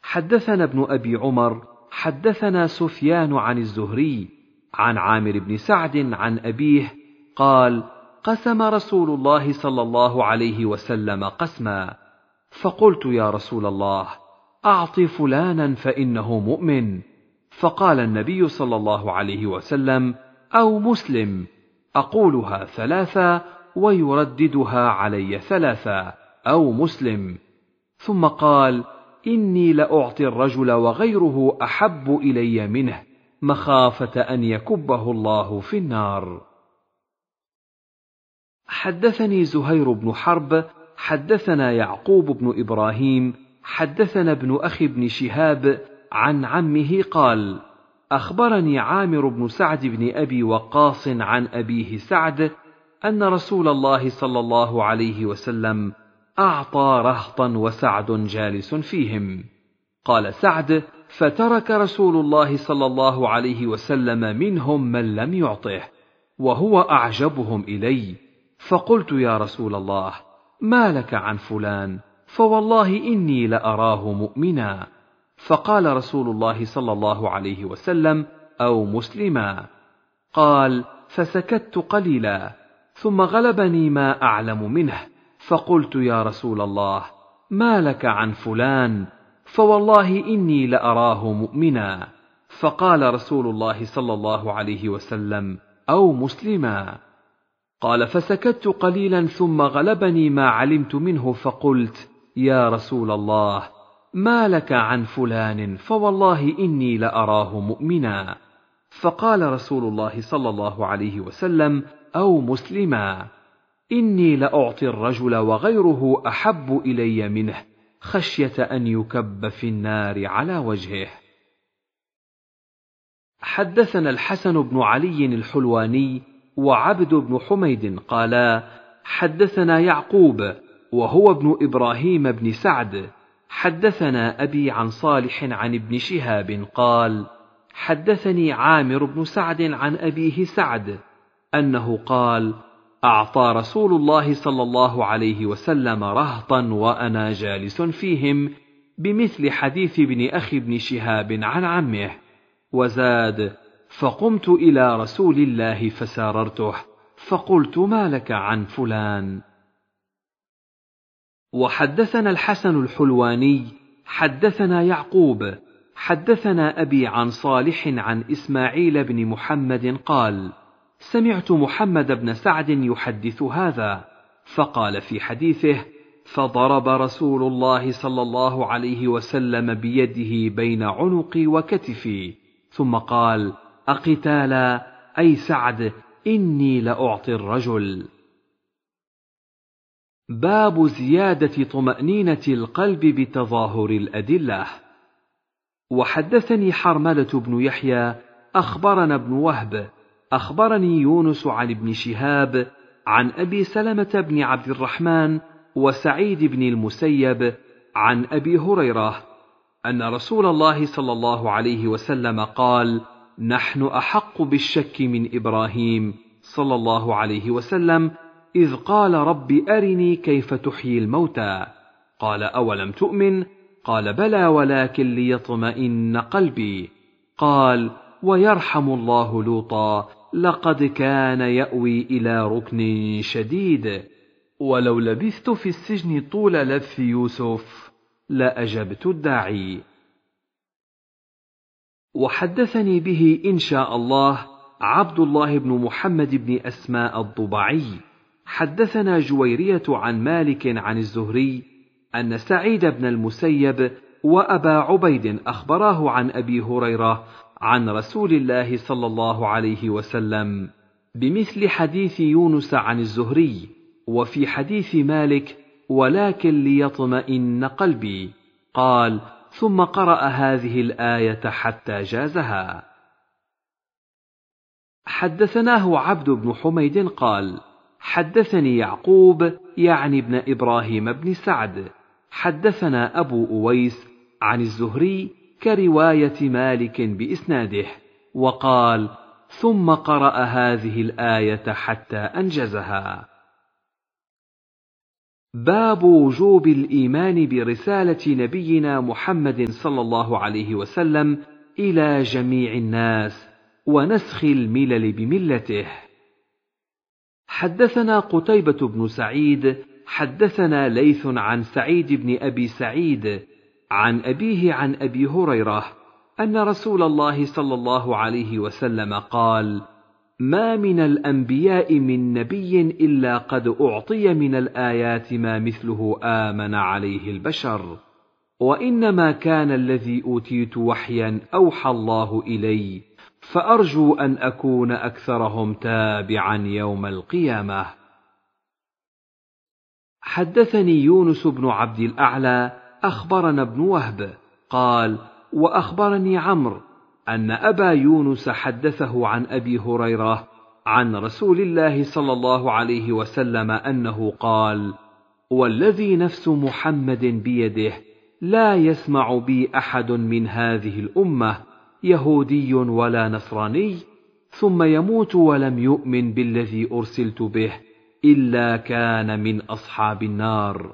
حدثنا ابن أبي عمر حدثنا سفيان عن الزهري عن عامر بن سعد عن أبيه قال: قسم رسول الله صلى الله عليه وسلم قسما، فقلت: يا رسول الله، أعط فلانا فإنه مؤمن. فقال النبي صلى الله عليه وسلم: أو مسلم. أقولها ثلاثا ويرددها علي ثلاثا: أو مسلم. ثم قال: إني لأعطي الرجل وغيره أحب إلي منه، مخافة أن يكبه الله في النار. حدثني زهير بن حرب حدثنا يعقوب بن إبراهيم حدثنا ابن أخي بن شهاب عن عمه قال: أخبرني عامر بن سعد بن أبي وقاص عن أبيه سعد أن رسول الله صلى الله عليه وسلم أعطى رهطا وسعد جالس فيهم. قال سعد: فترك رسول الله صلى الله عليه وسلم منهم من لم يعطه، وهو أعجبهم إلي. فقلت: يا رسول الله، ما لك عن فلان؟ فوالله إني لأراه مؤمنا. فقال رسول الله صلى الله عليه وسلم: أو مسلما. قال: فسكت قليلا، ثم غلبني ما أعلم منه، فقلت: يا رسول الله، ما لك عن فلان؟ فوالله إني لأراه مؤمنا. فقال رسول الله صلى الله عليه وسلم: أو مسلما. قال: فسكت قليلا، ثم غلبني ما علمت منه، فقلت: يا رسول الله، ما لك عن فلان؟ فوالله إني لأراه مؤمنا. فقال رسول الله صلى الله عليه وسلم: أو مسلما. إني لأعطي الرجل وغيره أحب إلي منه، خشية أن يكب في النار على وجهه. حدثنا الحسن بن علي الحلواني وعبد بن حميد قالا: حدثنا يعقوب وهو ابن إبراهيم بن سعد حدثنا أبي عن صالح عن ابن شهاب قال: حدثني عامر بن سعد عن أبيه سعد أنه قال: أعطى رسول الله صلى الله عليه وسلم رهطا وأنا جالس فيهم، بمثل حديث ابن أخي ابن شهاب عن عمه، وزاد: فقمت إلى رسول الله فساررته، فقلت: ما لك عن فلان؟ وحدثنا الحسن الحلواني حدثنا يعقوب حدثنا أبي عن صالح عن إسماعيل بن محمد قال: سمعت محمد بن سعد يحدث هذا، فقال في حديثه: فضرب رسول الله صلى الله عليه وسلم بيده بين عنقي وكتفي، ثم قال: أقتالا؟ أي سعد، إني لأعطي الرجل. باب زيادة طمأنينة القلب بتظاهر الأدلة. وحدثني حرملة بن يحيى أخبرنا ابن وهب أخبرني يونس عن ابن شهاب عن أبي سلمة بن عبد الرحمن وسعيد بن المسيب عن أبي هريرة أن رسول الله صلى الله عليه وسلم قال: نحن أحق بالشك من إبراهيم صلى الله عليه وسلم إذ قال: رب أرني كيف تحيي الموتى. قال: أولم تؤمن؟ قال: بلى ولكن ليطمئن قلبي. قال: ويرحم الله لوطا، لقد كان يأوي إلى ركن شديد، ولو لبثت في السجن طول لبث يوسف لأجبت الداعي. وحدثني به إن شاء الله عبد الله بن محمد بن أسماء الضبعي حدثنا جويرية عن مالك عن الزهري أن سعيد بن المسيب وأبا عبيد أخبراه عن أبي هريرة عن رسول الله صلى الله عليه وسلم بمثل حديث يونس عن الزهري، وفي حديث مالك: ولكن ليطمئن قلبي. قال: ثم قرأ هذه الآية حتى جازها. حدثناه عبد بن حميد قال: حدثني يعقوب يعني ابن إبراهيم بن سعد حدثنا أبو أويس عن الزهري كرواية مالك بإسناده، وقال: ثم قرأ هذه الآية حتى أنجزها. باب وجوب الإيمان برسالة نبينا محمد صلى الله عليه وسلم إلى جميع الناس ونسخ الملل بملته. حدثنا قتيبة بن سعيد حدثنا ليث عن سعيد بن أبي سعيد عن أبيه عن أبي هريرة أن رسول الله صلى الله عليه وسلم قال: ما من الأنبياء من نبي إلا قد أعطي من الآيات ما مثله آمن عليه البشر، وإنما كان الذي أوتيت وحيا أوحى الله إلي، فأرجو أن أكون أكثرهم تابعا يوم القيامة. حدثني يونس بن عبد الأعلى أخبرنا ابن وهب قال: وأخبرني عمرو أن أبا يونس حدثه عن أبي هريرة عن رسول الله صلى الله عليه وسلم أنه قال: والذي نفس محمد بيده لا يسمع بي أحد من هذه الأمة يهودي ولا نصراني ثم يموت ولم يؤمن بالذي أرسلت به إلا كان من أصحاب النار.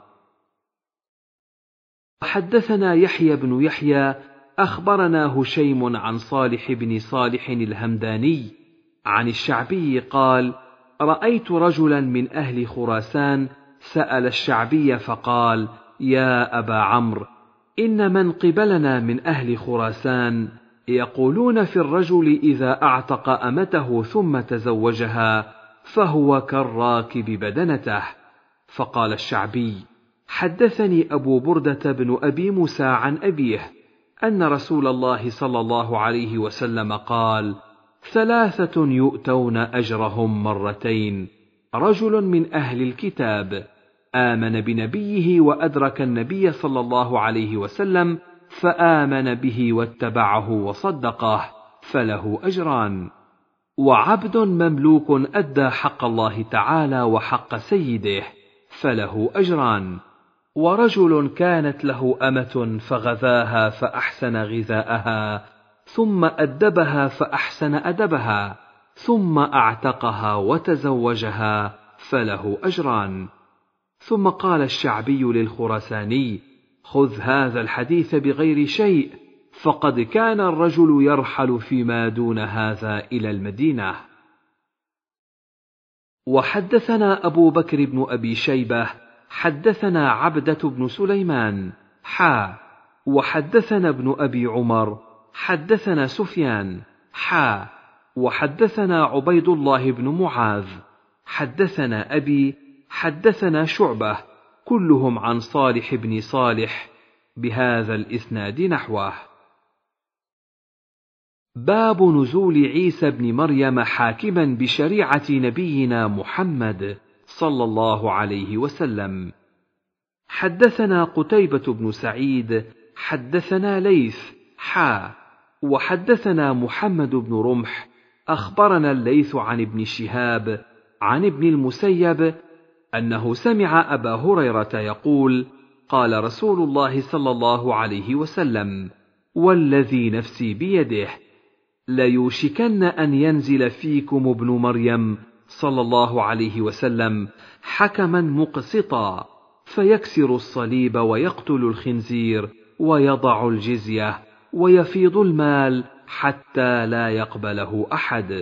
حدثنا يحيى بن يحيى أخبرنا هشيم عن صالح بن صالح الهمداني عن الشعبي قال: رأيت رجلا من أهل خراسان سأل الشعبي فقال: يا أبا عمرو، إن من قبلنا من أهل خراسان يقولون في الرجل إذا أعتق أمته ثم تزوجها فهو كالراكب بدنته. فقال الشعبي: حدثني أبو بردة بن أبي موسى عن أبيه أن رسول الله صلى الله عليه وسلم قال: ثلاثة يؤتون أجرهم مرتين: رجل من أهل الكتاب آمن بنبيه وأدرك النبي صلى الله عليه وسلم فآمن به واتبعه وصدقه فله أجران، وعبد مملوك أدى حق الله تعالى وحق سيده فله أجران، ورجل كانت له أمة فغذاها فأحسن غذاءها ثم أدبها فأحسن أدبها ثم أعتقها وتزوجها فله أجران. ثم قال الشعبي للخراساني: خذ هذا الحديث بغير شيء، فقد كان الرجل يرحل فيما دون هذا إلى المدينة. وحدثنا أبو بكر بن أبي شيبة حدثنا عبدة بن سليمان وحدثنا ابن أبي عمر حدثنا سفيان وحدثنا عبيد الله بن معاذ حدثنا أبي حدثنا شعبة كلهم عن صالح بن صالح بهذا الإسناد نحوه. باب نزول عيسى بن مريم حاكما بشريعة نبينا محمد صلى الله عليه وسلم. حدثنا قتيبة بن سعيد حدثنا ليث وحدثنا محمد بن رمح أخبرنا الليث عن ابن شهاب عن ابن المسيب أنه سمع أبا هريرة يقول: قال رسول الله صلى الله عليه وسلم: والذي نفسي بيده ليوشكن أن ينزل فيكم ابن مريم صلى الله عليه وسلم حكما مقسطا فيكسر الصليب ويقتل الخنزير ويضع الجزية ويفيض المال حتى لا يقبله أحد.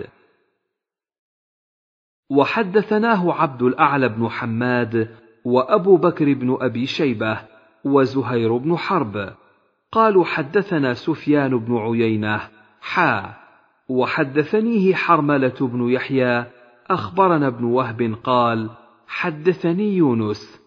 وحدثناه عبد الأعلى بن حماد وأبو بكر بن أبي شيبة وزهير بن حرب قالوا حدثنا سفيان بن عيينة وحدثنيه حرملة بن يحيى أخبرنا ابن وهب قال حدثني يونس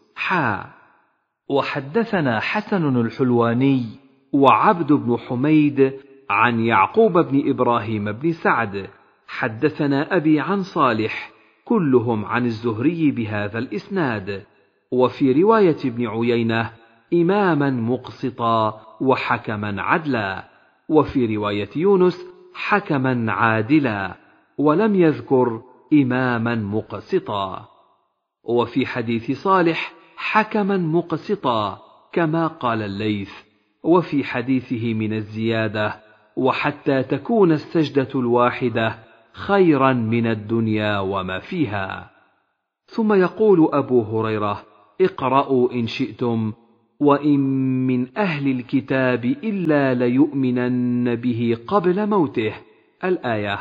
وحدثنا حسن الحلواني وعبد بن حميد عن يعقوب بن إبراهيم بن سعد حدثنا أبي عن صالح كلهم عن الزهري بهذا الإسناد، وفي رواية ابن عيينة إماما مقسطا وحكما عدلا، وفي رواية يونس حكما عادلا، ولم يذكر إماما مقسطا. وفي حديث صالح حكما مقسطا كما قال الليث، وفي حديثه من الزيادة: وحتى تكون السجدة الواحدة خيرا من الدنيا وما فيها. ثم يقول أبو هريرة: اقرأوا إن شئتم، وإن من أهل الكتاب إلا ليؤمنن به قبل موته. الآية.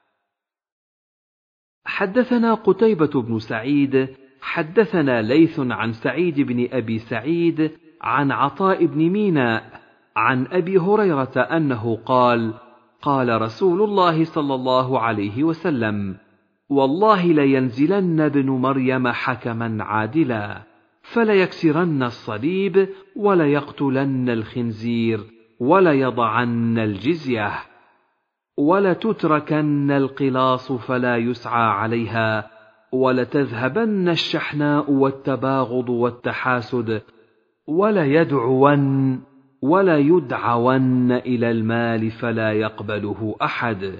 حدثنا قتيبة بن سعيد حدثنا ليث عن سعيد بن أبي سعيد عن عطاء بن ميناء عن أبي هريرة أنه قال: قال رسول الله صلى الله عليه وسلم: والله لينزلن ابن مريم حكما عادلا، فليكسرن الصليب وليقتلن الخنزير وليضعن الجزية، ولتتركن القلاص فلا يسعى عليها، ولتذهبن الشحناء والتباغض والتحاسد، وليدعون إلى المال فلا يقبله أحد.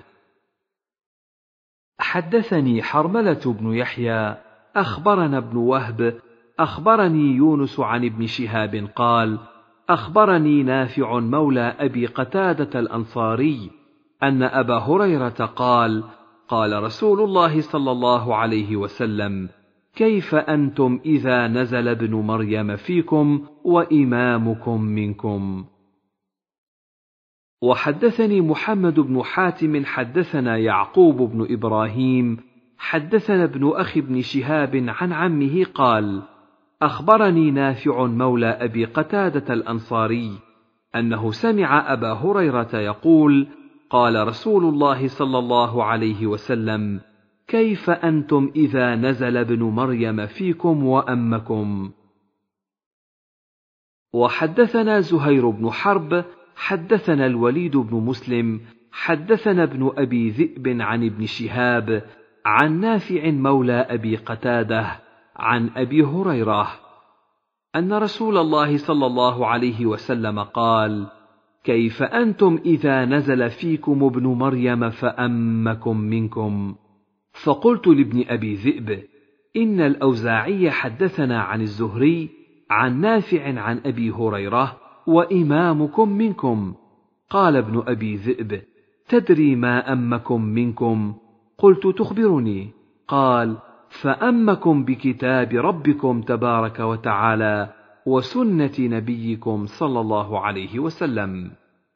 حدثني حرملة بن يحيى أخبرنا ابن وهب أخبرني يونس عن ابن شهاب قال: أخبرني نافع مولى أبي قتادة الأنصاري أن أبا هريرة قال: قال رسول الله صلى الله عليه وسلم: كيف أنتم إذا نزل ابن مريم فيكم وإمامكم منكم؟ وحدثني محمد بن حاتم حدثنا يعقوب بن إبراهيم حدثنا ابن أخي بن شهاب عن عمه قال: أخبرني نافع مولى أبي قتادة الأنصاري أنه سمع أبا هريرة يقول: قال رسول الله صلى الله عليه وسلم: كيف أنتم إذا نزل ابن مريم فيكم وأمكم؟ وحدثنا زهير بن حرب حدثنا الوليد بن مسلم حدثنا ابن أبي ذئب عن ابن شهاب عن نافع مولى أبي قتادة عن أبي هريرة أن رسول الله صلى الله عليه وسلم قال: كيف أنتم إذا نزل فيكم ابن مريم فأمكم منكم؟ فقلت لابن أبي ذئب: إن الأوزاعي حدثنا عن الزهري عن نافع عن أبي هريرة وإمامكم منكم. قال ابن أبي ذئب: تدري ما أمكم منكم؟ قلت: تخبرني. قال: فأمكم بكتاب ربكم تبارك وتعالى وسنة نبيكم صلى الله عليه وسلم.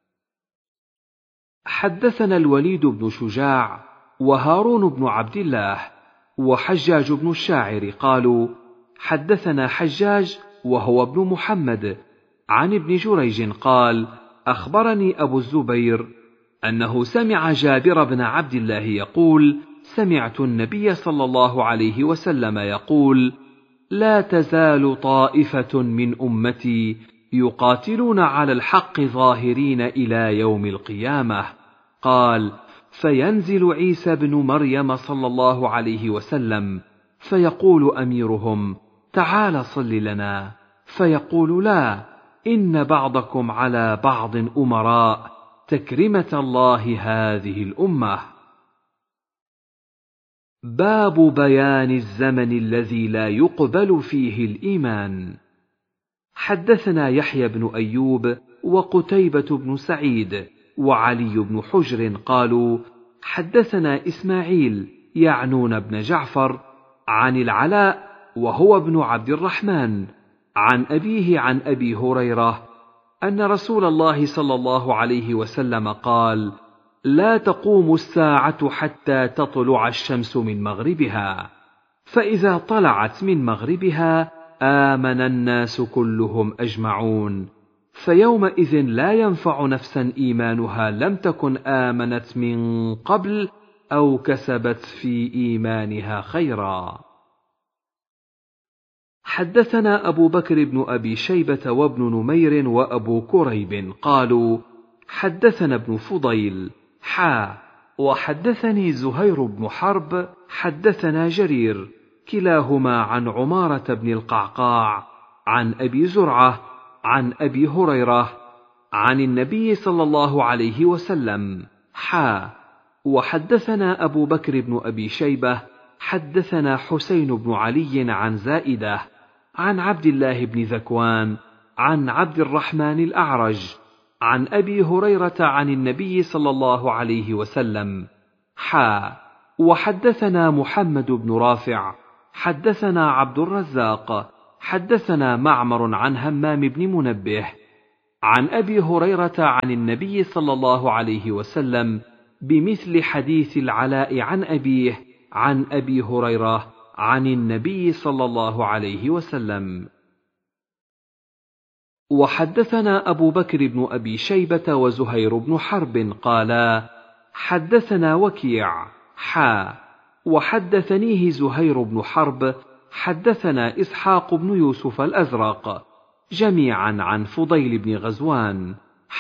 حدثنا الوليد بن شجاع وهارون بن عبد الله وحجاج بن الشاعر قالوا: حدثنا حجاج وهو ابن محمد عن ابن جريج قال: أخبرني أبو الزبير أنه سمع جابر بن عبد الله يقول: سمعت النبي صلى الله عليه وسلم يقول: لا تزال طائفة من أمتي يقاتلون على الحق ظاهرين إلى يوم القيامة. قال: فينزل عيسى بن مريم صلى الله عليه وسلم فيقول أميرهم: تعال صل لنا، فيقول: لا، إن بعضكم على بعض أمراء، تكرمة الله هذه الأمة. باب بيان الزمن الذي لا يقبل فيه الإيمان. حدثنا يحيى بن أيوب وقتيبة بن سعيد وعلي بن حجر قالوا: حدثنا إسماعيل يعنون بن جعفر عن العلاء وهو ابن عبد الرحمن عن أبيه عن أبي هريرة أن رسول الله صلى الله عليه وسلم قال: لا تقوم الساعة حتى تطلع الشمس من مغربها، فإذا طلعت من مغربها آمن الناس كلهم أجمعون، فيومئذ لا ينفع نفسا إيمانها لم تكن آمنت من قبل أو كسبت في إيمانها خيرا. حدثنا أبو بكر بن أبي شيبة وابن نمير وأبو كريب قالوا: حدثنا ابن فضيل وحدثني زهير بن حرب حدثنا جرير كلاهما عن عمارة بن القعقاع عن أبي زرعة عن أبي هريرة عن النبي صلى الله عليه وسلم وحدثنا أبو بكر بن أبي شيبة حدثنا حسين بن علي عن زائدة عن عبد الله بن ذكوان عن عبد الرحمن الأعرج عن أبي هريرة عن النبي صلى الله عليه وسلم وحدثنا محمد بن رافع حدثنا عبد الرزاق حدثنا معمر عن همام بن منبه عن أبي هريرة عن النبي صلى الله عليه وسلم بمثل حديث العلاء عن أبيه عن أبي هريرة عن النبي صلى الله عليه وسلم. وحدثنا أبو بكر بن أبي شيبة وزهير بن حرب قالا حدثنا وكيع وحدثنيه زهير بن حرب حدثنا إسحاق بن يوسف الأزرق جميعا عن فضيل بن غزوان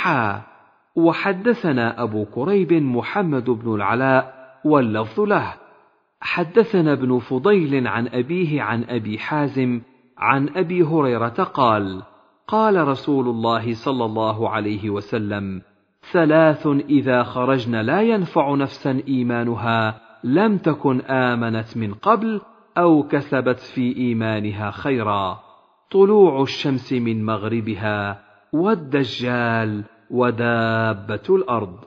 وحدثنا أبو كريب محمد بن العلاء واللفظ له حدثنا ابن فضيل عن أبيه عن أبي حازم عن أبي هريرة قال قال رسول الله صلى الله عليه وسلم 3 إذا خرجن لا ينفع نفسا إيمانها لم تكن آمنت من قبل أو كسبت في إيمانها خيرا: طلوع الشمس من مغربها والدجال ودابة الأرض.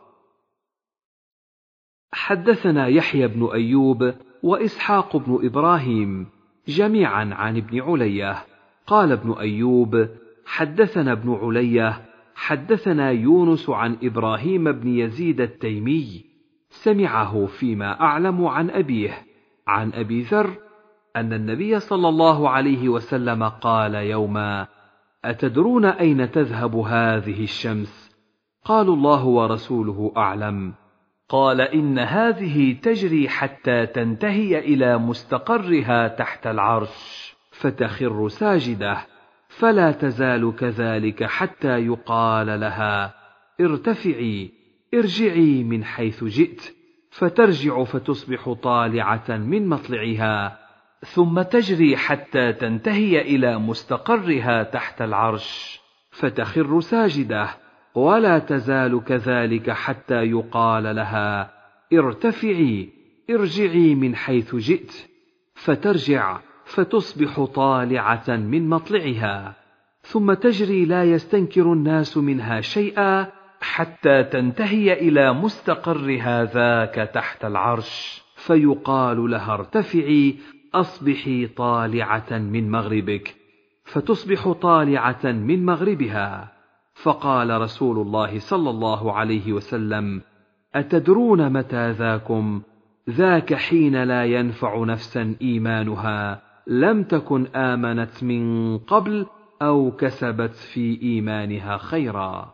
حدثنا يحيى بن أيوب وإسحاق بن إبراهيم جميعا عن ابن علية قال ابن أيوب حدثنا ابن علية حدثنا يونس عن إبراهيم بن يزيد التيمي سمعه فيما أعلم عن أبيه عن أبي ذر أن النبي صلى الله عليه وسلم قال يوما: أتدرون أين تذهب هذه الشمس؟ قالوا: الله ورسوله أعلم. قال: إن هذه تجري حتى تنتهي إلى مستقرها تحت العرش فتخر ساجدة، فلا تزال كذلك حتى يقال لها: ارتفعي ارجعي من حيث جئت، فترجع فتصبح طالعة من مطلعها، ثم تجري حتى تنتهي إلى مستقرها تحت العرش فتخر ساجدة، ولا تزال كذلك حتى يقال لها: ارتفعي ارجعي من حيث جئت، فترجع فتصبح طالعة من مطلعها، ثم تجري لا يستنكر الناس منها شيئا حتى تنتهي إلى مستقرها ذاك تحت العرش، فيقال لها: ارتفعي أصبحي طالعة من مغربك، فتصبح طالعة من مغربها. فقال رسول الله صلى الله عليه وسلم: أتدرون متى ذاكم؟ ذاك حين لا ينفع نفسا إيمانها لم تكن آمنت من قبل أو كسبت في إيمانها خيرا.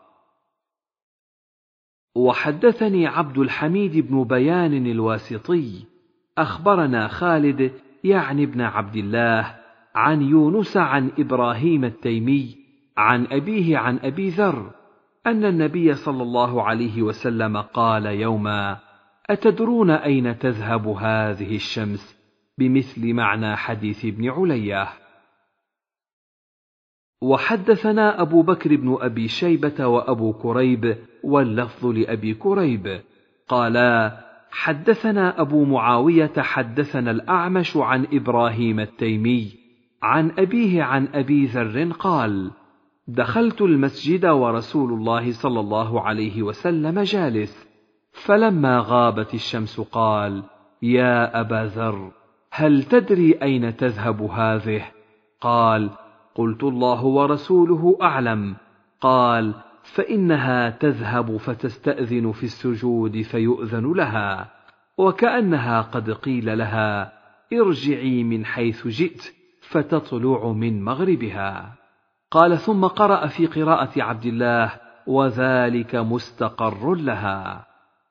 وحدثني عبد الحميد بن بيان الواسطي أخبرنا خالد يعني ابن عبد الله عن يونس عن إبراهيم التيمي عن أبيه عن أبي ذر أن النبي صلى الله عليه وسلم قال يوما: أتدرون أين تذهب هذه الشمس؟ بمثل معنى حديث ابن علية. وحدثنا أبو بكر بن أبي شيبة وأبو كريب واللفظ لأبي كريب قالا: حدثنا أبو معاوية حدثنا الأعمش عن إبراهيم التيمي عن أبيه عن أبي ذر قال: دخلت المسجد ورسول الله صلى الله عليه وسلم جالس، فلما غابت الشمس قال: يا أبا ذر، هل تدري أين تذهب هذه؟ قال: قلت: الله ورسوله أعلم. قال: فإنها تذهب فتستأذن في السجود فيؤذن لها، وكأنها قد قيل لها: ارجعي من حيث جئت، فتطلع من مغربها. قال: ثم قرأ في قراءة عبد الله: وذلك مستقر لها.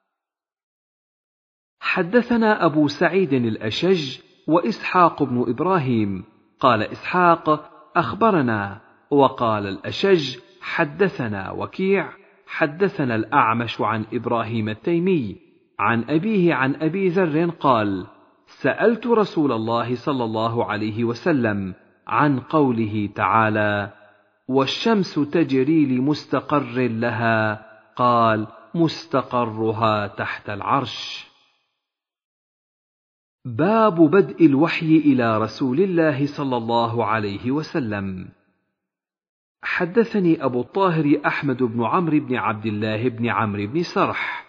حدثنا أبو سعيد الأشج وإسحاق بن إبراهيم قال إسحاق: أخبرنا، وقال الأشج: حدثنا وكيع حدثنا الأعمش عن إبراهيم التيمي عن أبيه عن أبي ذر قال: سألت رسول الله صلى الله عليه وسلم عن قوله تعالى: والشمس تجري لمستقر لها، قال: مستقرها تحت العرش. باب بدء الوحي إلى رسول الله صلى الله عليه وسلم. حدثني أبو الطاهر أحمد بن عمرو بن عبد الله بن عمرو بن سرح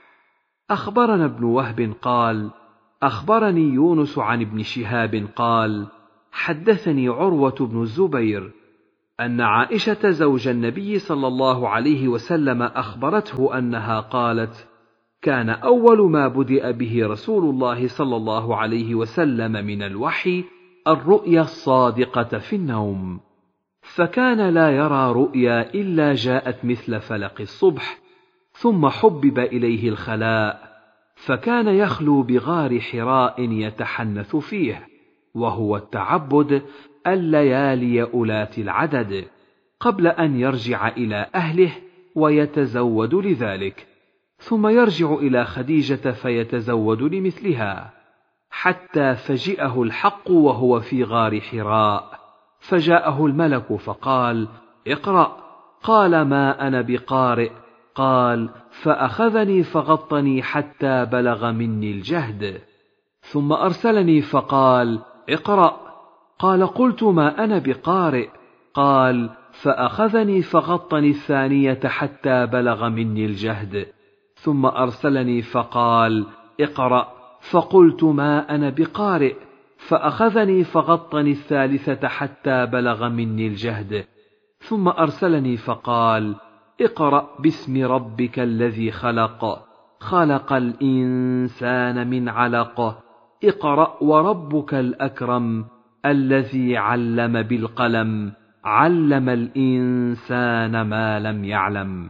أخبرنا ابن وهب قال: أخبرني يونس عن ابن شهاب قال: حدثني عروة بن الزبير أن عائشة زوج النبي صلى الله عليه وسلم أخبرته أنها قالت: كان أول ما بدأ به رسول الله صلى الله عليه وسلم من الوحي الرؤيا الصادقة في النوم، فكان لا يرى رؤيا إلا جاءت مثل فلق الصبح، ثم حبب إليه الخلاء، فكان يخلو بغار حراء يتحنث فيه، وهو التعبد الليالي أولات العدد، قبل أن يرجع إلى أهله ويتزود لذلك، ثم يرجع إلى خديجة فيتزود لمثلها، حتى فجئه الحق وهو في غار حراء، فجاءه الملك فقال: اقرأ. قال: ما أنا بقارئ. قال: فأخذني فغطني حتى بلغ مني الجهد، ثم أرسلني فقال: اقرأ. قال: قلت: ما أنا بقارئ. قال: فأخذني فغطني الثانية حتى بلغ مني الجهد، ثم أرسلني فقال: اقرأ. فقلت: ما أنا بقارئ. فأخذني فغطني الثالثة حتى بلغ مني الجهد، ثم أرسلني فقال: اقرأ باسم ربك الذي خلق، خلق الإنسان من علق، اقرأ وربك الأكرم الذي علم بالقلم، علم الإنسان ما لم يعلم.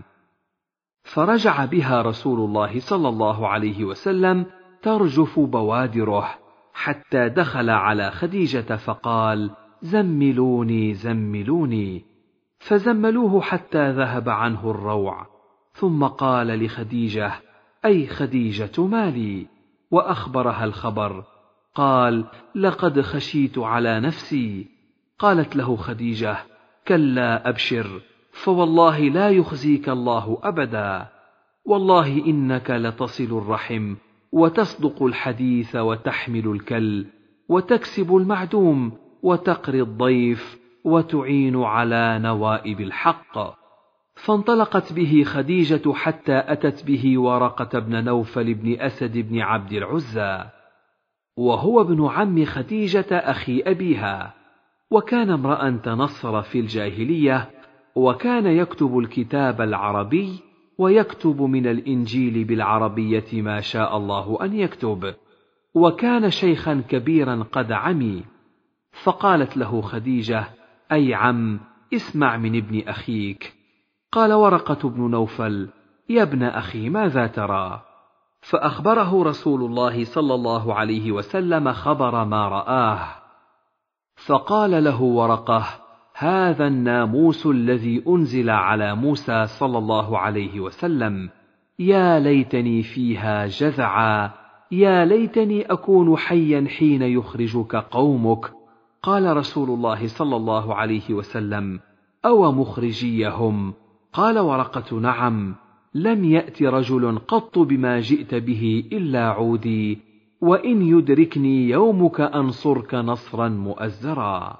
فرجع بها رسول الله صلى الله عليه وسلم ترجف بوادره، حتى دخل على خديجة فقال: زملوني زملوني، فزملوه حتى ذهب عنه الروع، ثم قال لخديجة: أي خديجة ما لي؟ وأخبرها الخبر. قال: لقد خشيت على نفسي. قالت له خديجة: كلا أبشر، فوالله لا يخزيك الله أبدا، والله إنك لتصل الرحم وتصدق الحديث وتحمل الكل وتكسب المعدوم وتقري الضيف وتعين على نوائب الحق. فانطلقت به خديجة حتى أتت به ورقة بن نوفل بن أسد بن عبد العزى، وهو ابن عم خديجة أخي أبيها، وكان امرأ تنصر في الجاهلية، وكان يكتب الكتاب العربي ويكتب من الإنجيل بالعربية ما شاء الله أن يكتب، وكان شيخا كبيرا قد عمي. فقالت له خديجة: أي عم، اسمع من ابن أخيك. قال ورقة بن نوفل: يا ابن أخي، ماذا ترى؟ فأخبره رسول الله صلى الله عليه وسلم خبر ما رآه، فقال له ورقة: هذا الناموس الذي أنزل على موسى صلى الله عليه وسلم، يا ليتني فيها جذعا، يا ليتني أكون حيا حين يخرجك قومك. قال رسول الله صلى الله عليه وسلم: أو مخرجيهم؟ قال ورقة: نعم، لم يأت رجل قط بما جئت به إلا عودي، وإن يدركني يومك أنصرك نصرا مؤزرا.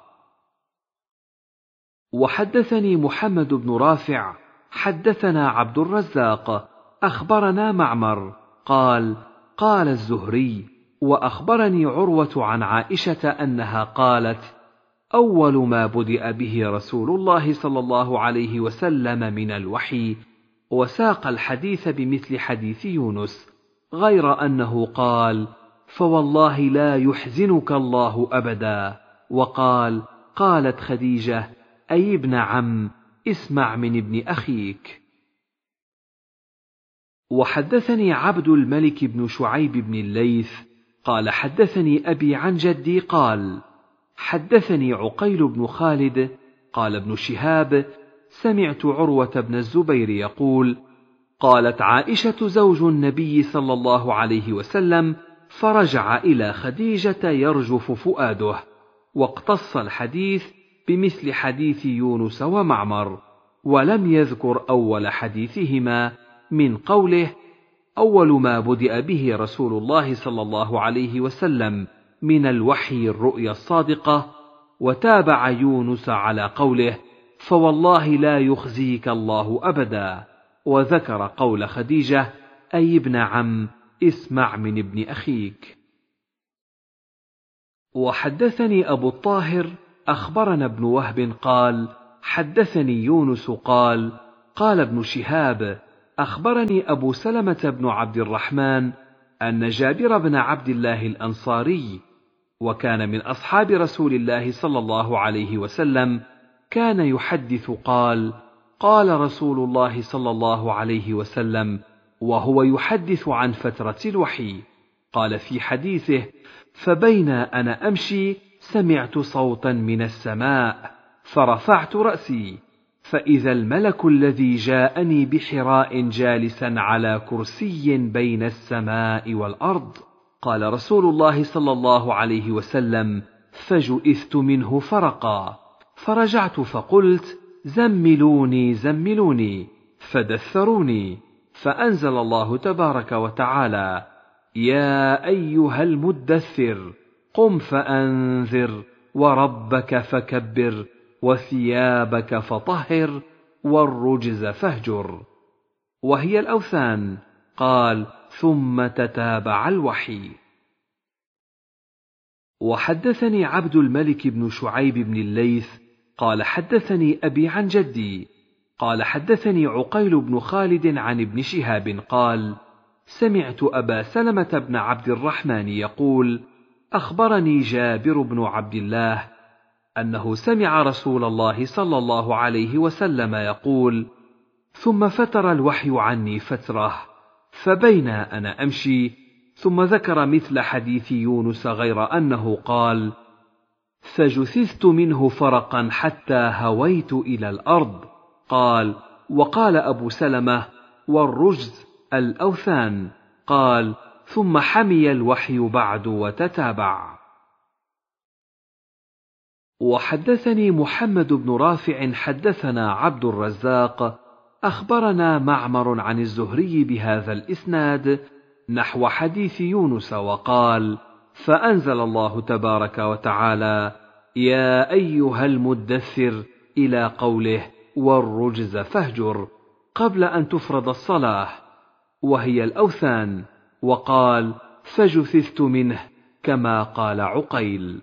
وحدثني محمد بن رافع حدثنا عبد الرزاق أخبرنا معمر قال: قال الزهري: وأخبرني عروة عن عائشة أنها قالت: أول ما بدأ به رسول الله صلى الله عليه وسلم من الوحي، وساق الحديث بمثل حديث يونس، غير أنه قال: فوالله لا يحزنك الله أبدا، وقال: قالت خديجة: أي ابن عم، اسمع من ابن أخيك. وحدثني عبد الملك بن شعيب بن الليث قال: حدثني أبي عن جدي قال: حدثني عقيل بن خالد قال ابن شهاب: سمعت عروة بن الزبير يقول: قالت عائشة زوج النبي صلى الله عليه وسلم، فرجع إلى خديجة يرجف فؤاده، واقتص الحديث بمثل حديث يونس ومعمر، ولم يذكر أول حديثهما من قوله: أول ما بدأ به رسول الله صلى الله عليه وسلم من الوحي الرؤيا الصادقة، وتابع يونس على قوله: فوالله لا يخزيك الله أبدا، وذكر قول خديجة: أي ابن عم، اسمع من ابن أخيك. وحدثني أبو الطاهر أخبرنا ابن وهب قال حدثني يونس قال قال ابن شهاب أخبرني أبو سلمة بن عبد الرحمن أن جابر بن عبد الله الأنصاري وكان من أصحاب رسول الله صلى الله عليه وسلم كان يحدث قال قال رسول الله صلى الله عليه وسلم وهو يحدث عن فترة الوحي قال في حديثه فبين أنا أمشي سمعت صوتا من السماء فرفعت رأسي فإذا الملك الذي جاءني بحراء جالسا على كرسي بين السماء والأرض قال رسول الله صلى الله عليه وسلم فجئثت منه فرقا فرجعت فقلت زملوني زملوني فدثروني فأنزل الله تبارك وتعالى يا أيها المدثر قم فأنذر وربك فكبر وثيابك فطهر والرجز فاهجر وهي الأوثان قال ثم تتابع الوحي. وحدثني عبد الملك بن شعيب بن الليث قال حدثني أبي عن جدي قال حدثني عقيل بن خالد عن ابن شهاب قال سمعت أبا سلمة بن عبد الرحمن يقول أخبرني جابر بن عبد الله أنه سمع رسول الله صلى الله عليه وسلم يقول ثم فتر الوحي عني فترة فبين أنا أمشي ثم ذكر مثل حديث يونس غير أنه قال فجثثت منه فرقا حتى هويت إلى الأرض قال وقال أبو سلمة والرجز الأوثان قال ثم حمي الوحي بعد وتتابع. وحدثني محمد بن رافع حدثنا عبد الرزاق أخبرنا معمر عن الزهري بهذا الإسناد نحو حديث يونس وقال فأنزل الله تبارك وتعالى يا أيها المدثر إلى قوله والرجز فاهجر قبل أن تفرض الصلاة وهي الأوثان وقال فجثثت منه كما قال عقيل.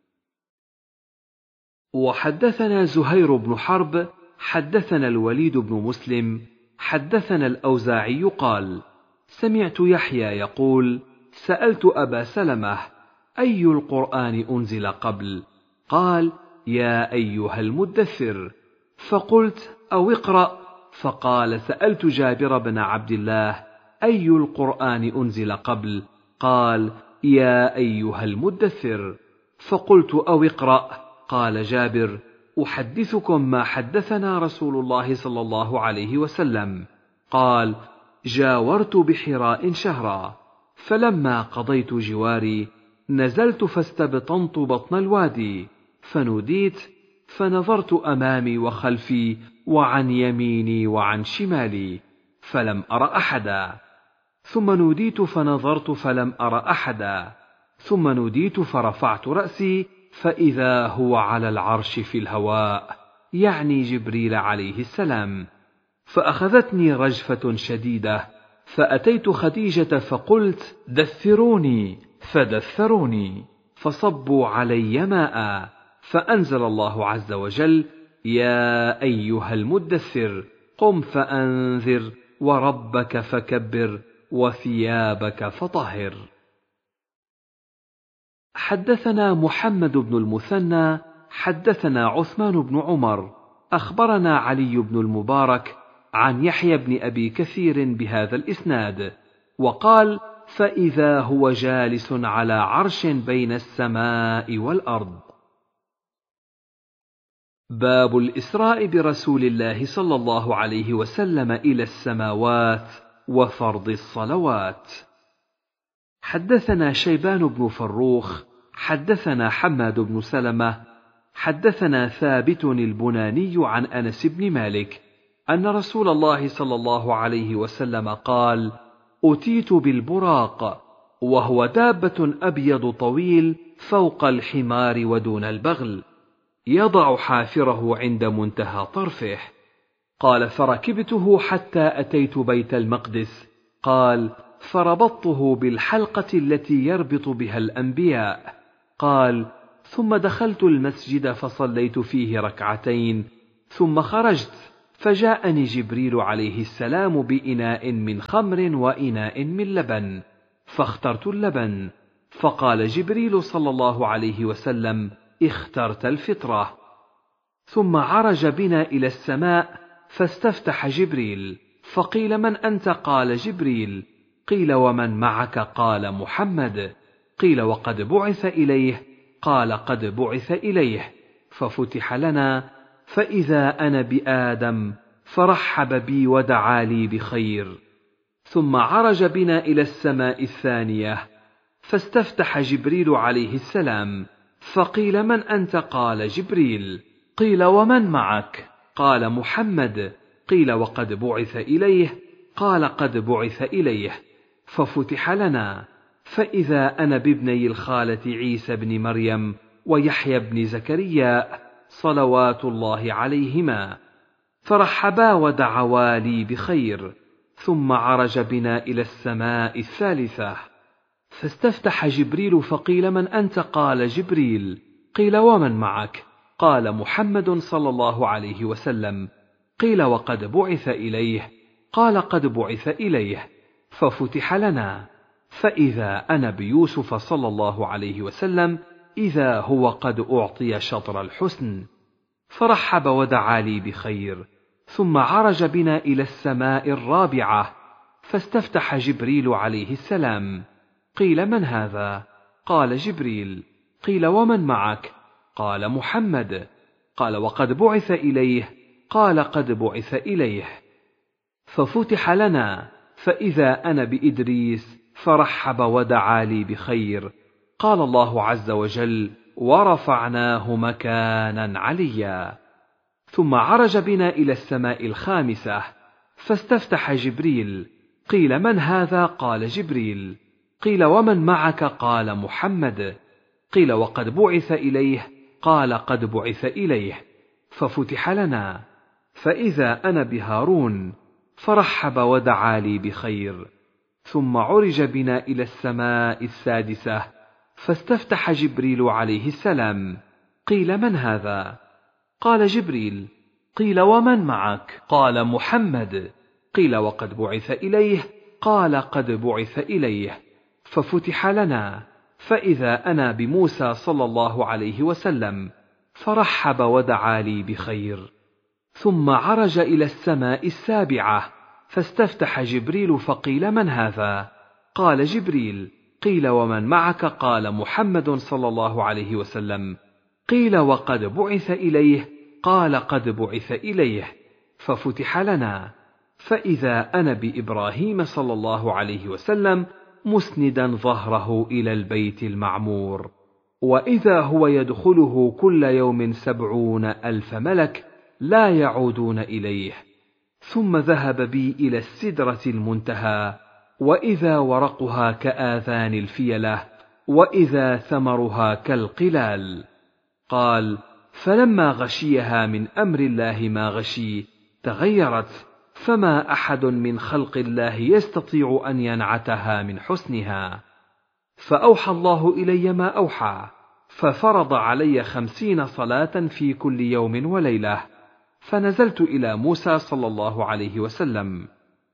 وحدثنا زهير بن حرب حدثنا الوليد بن مسلم حدثنا الأوزاعي قال سمعت يحيى يقول سألت أبا سلمة أي القرآن أنزل قبل قال يا أيها المدثر فقلت أو اقرأ فقال سألت جابر بن عبد الله أي القرآن أنزل قبل قال يا أيها المدثر فقلت أو اقرأ قال جابر أحدثكم ما حدثنا رسول الله صلى الله عليه وسلم قال جاورت بحراء شهرا فلما قضيت جواري نزلت فاستبطنت بطن الوادي فنوديت فنظرت أمامي وخلفي وعن يميني وعن شمالي فلم أر أحدا ثم نوديت فنظرت فلم أر أحدا ثم نوديت فرفعت رأسي فإذا هو على العرش في الهواء يعني جبريل عليه السلام فأخذتني رجفة شديدة فأتيت خديجة فقلت دثروني فدثروني فصبوا علي ماء فأنزل الله عز وجل يا أيها المدثر قم فأنذر وربك فكبر وثيابك فطهر. حدثنا محمد بن المثنى حدثنا عثمان بن عمر أخبرنا علي بن المبارك عن يحيى بن أبي كثير بهذا الإسناد وقال فإذا هو جالس على عرش بين السماء والأرض. باب الإسراء برسول الله صلى الله عليه وسلم إلى السماوات وفرض الصلوات. حدثنا شيبان بن فروخ حدثنا حماد بن سلمة حدثنا ثابت البناني عن أنس بن مالك أن رسول الله صلى الله عليه وسلم قال أتيت بالبراق وهو دابة أبيض طويل فوق الحمار ودون البغل يضع حافره عند منتهى طرفه قال فركبته حتى أتيت بيت المقدس قال فربطته بالحلقة التي يربط بها الأنبياء قال: ثم دخلت المسجد فصليت فيه ركعتين، ثم خرجت فجاءني جبريل عليه السلام بإناء من خمر وإناء من لبن، فاخترت اللبن، فقال جبريل صلى الله عليه وسلم: اخترت الفطرة. ثم عرج بنا إلى السماء فاستفتح جبريل، فقيل: من أنت؟ قال: جبريل. قيل: ومن معك؟ قال: محمد. قيل: وقد بعث إليه؟ قال: قد بعث إليه. ففتح لنا فإذا أنا بآدم، فرحب بي ودعا لي بخير. ثم عرج بنا إلى السماء الثانية فاستفتح جبريل عليه السلام، فقيل: من أنت؟ قال: جبريل. قيل: ومن معك؟ قال: محمد. قيل: وقد بعث إليه؟ قال: قد بعث إليه. ففتح لنا فإذا أنا بابني الخالة عيسى بن مريم ويحيى بن زكريا صلوات الله عليهما، فرحبا ودعوا لي بخير. ثم عرج بنا إلى السماء الثالثة فاستفتح جبريل، فقيل: من أنت؟ قال: جبريل. قيل: ومن معك؟ قال: محمد صلى الله عليه وسلم. قيل: وقد بعث إليه؟ قال: قد بعث إليه. ففتح لنا فإذا أنا بيوسف صلى الله عليه وسلم، إذا هو قد أعطي شطر الحسن، فرحب ودعا لي بخير. ثم عرج بنا إلى السماء الرابعة فاستفتح جبريل عليه السلام. قيل: من هذا؟ قال: جبريل. قيل: ومن معك؟ قال: محمد. قال: وقد بعث إليه؟ قال: قد بعث إليه. ففتح لنا فإذا أنا بإدريس، فرحب ودعا لي بخير. قال الله عز وجل: ورفعناه مكانا عليا. ثم عرج بنا إلى السماء الخامسة فاستفتح جبريل. قيل: من هذا؟ قال: جبريل. قيل: ومن معك؟ قال: محمد. قيل: وقد بعث إليه؟ قال: قد بعث إليه. ففتح لنا فإذا أنا بهارون، فرحب ودعا لي بخير. ثم عرج بنا إلى السماء السادسة فاستفتح جبريل عليه السلام. قيل: من هذا؟ قال: جبريل. قيل: ومن معك؟ قال: محمد. قيل: وقد بعث إليه؟ قال: قد بعث إليه. ففتح لنا فإذا أنا بموسى صلى الله عليه وسلم، فرحب ودعا لي بخير. ثم عرج إلى السماء السابعة فاستفتح جبريل، فقيل: من هذا؟ قال: جبريل. قيل: ومن معك؟ قال: محمد صلى الله عليه وسلم. قيل: وقد بعث إليه؟ قال: قد بعث إليه. ففتح لنا فإذا أنا بإبراهيم صلى الله عليه وسلم مسندا ظهره إلى البيت المعمور، وإذا هو يدخله كل يوم 70,000 ملك لا يعودون إليه. ثم ذهب بي إلى السدرة المنتهى، وإذا ورقها كآذان الفيلة، وإذا ثمرها كالقلال. قال: فلما غشيها من أمر الله ما غشي تغيرت، فما أحد من خلق الله يستطيع أن ينعتها من حسنها. فأوحى الله إلي ما أوحى، ففرض علي 50 صلاة في كل يوم وليلة. فنزلت إلى موسى صلى الله عليه وسلم،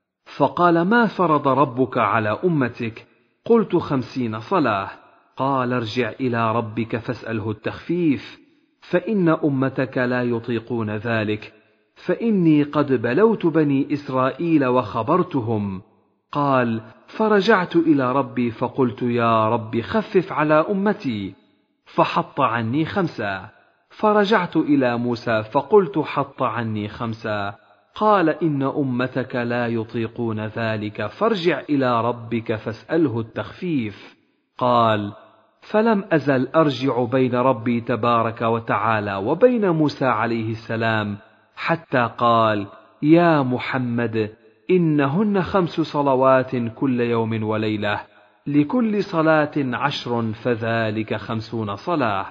فقال: ما فرض ربك على أمتك؟ قلت: 50 صلاة. قال: ارجع إلى ربك فاسأله التخفيف، فإن أمتك لا يطيقون ذلك، فإني قد بلوت بني إسرائيل وخبرتهم. قال: فرجعت إلى ربي فقلت: يا رب خفف على أمتي، فحط عني 5. فرجعت إلى موسى فقلت: حط عني 5. قال: إن أمتك لا يطيقون ذلك، فارجع إلى ربك فاسأله التخفيف. قال: فلم أزل أرجع بين ربي تبارك وتعالى وبين موسى عليه السلام، حتى قال: يا محمد، إنهن 5 صلوات كل يوم وليلة، لكل صلاة 10، فذلك 50 صلاة.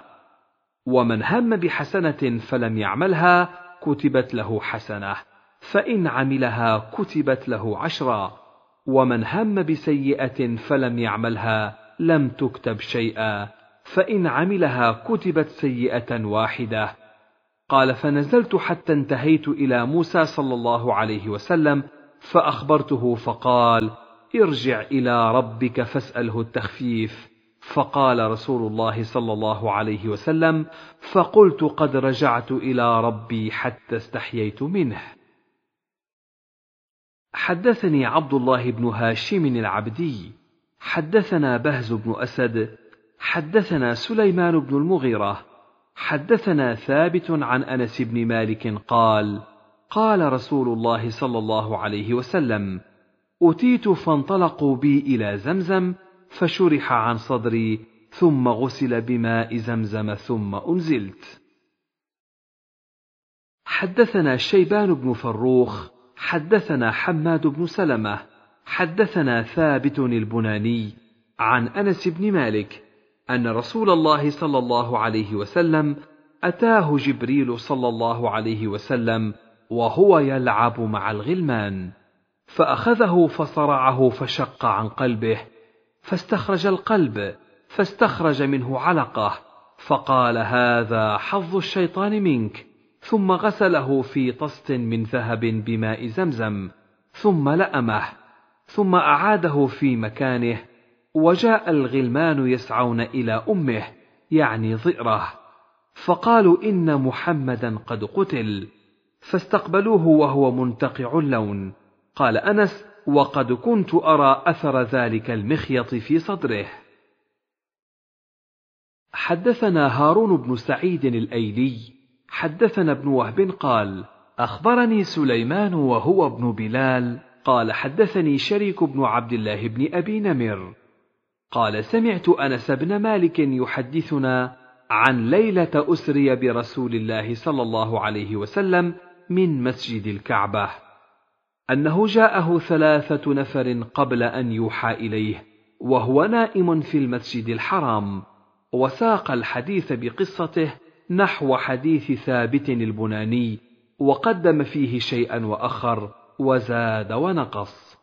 ومن هم بحسنة فلم يعملها كتبت له حسنة، فإن عملها كتبت له 10، ومن هم بسيئة فلم يعملها لم تكتب شيئا، فإن عملها كتبت سيئة واحدة. قال: فنزلت حتى انتهيت إلى موسى صلى الله عليه وسلم فأخبرته، فقال: ارجع إلى ربك فاسأله التخفيف. فقال رسول الله صلى الله عليه وسلم: فقلت: قد رجعت إلى ربي حتى استحييت منه. حدثني عبد الله بن هاشم العبدي حدثنا بهز بن أسد حدثنا سليمان بن المغيرة حدثنا ثابت عن أنس بن مالك قال: قال رسول الله صلى الله عليه وسلم: أتيت فانطلقوا بي إلى زمزم فشرح عن صدري ثم غسل بماء زمزم ثم أنزلت. حدثنا شيبان بن فروخ حدثنا حماد بن سلمة حدثنا ثابت البناني عن أنس بن مالك أن رسول الله صلى الله عليه وسلم أتاه جبريل صلى الله عليه وسلم وهو يلعب مع الغلمان، فأخذه فصرعه فشق عن قلبه، فاستخرج القلب فاستخرج منه علقة، فقال: هذا حظ الشيطان منك، ثم غسله في طست من ذهب بماء زمزم، ثم لأمه، ثم أعاده في مكانه. وجاء الغلمان يسعون إلى أمه، يعني ضئره، فقالوا: إن محمدا قد قتل، فاستقبلوه وهو منتقع اللون. قال أنس: وقد كنت أرى أثر ذلك المخيط في صدره. حدثنا هارون بن سعيد الأيلي حدثنا ابن وهب قال: أخبرني سليمان وهو ابن بلال قال: حدثني شريك بن عبد الله بن أبي نمر قال: سمعت أنس بن مالك يحدثنا عن ليلة أسري برسول الله صلى الله عليه وسلم من مسجد الكعبة، أنه جاءه 3 نفر قبل أن يوحى إليه وهو نائم في المسجد الحرام، وساق الحديث بقصته نحو حديث ثابت البناني، وقدم فيه شيئا وأخر، وزاد ونقص.